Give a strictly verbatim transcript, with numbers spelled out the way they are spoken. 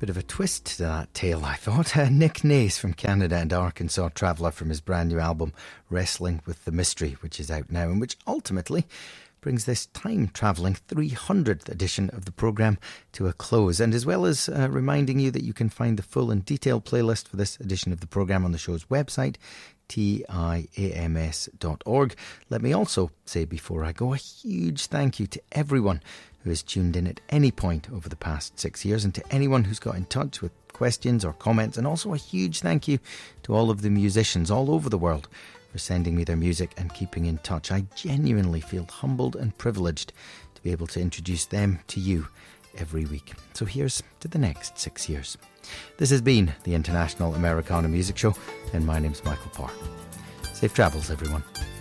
Bit of a twist to that tale, I thought. Uh, Nick Nace from Canada and Arkansas Traveller from his brand new album Wrestling with the Mystery, which is out now and which ultimately brings this time-travelling three hundredth edition of the programme to a close. And as well as uh, reminding you that you can find the full and detailed playlist for this edition of the programme on the show's website, tiams dot org. Let me also say before I go a huge thank you to everyone who has tuned in at any point over the past six years and to anyone who's got in touch with questions or comments, and also a huge thank you to all of the musicians all over the world for sending me their music and keeping in touch. I genuinely feel humbled and privileged to be able to introduce them to you every week. So here's to the next six years. This has been the International Americana Music Show, and my name's Michael Parr. Safe travels, everyone.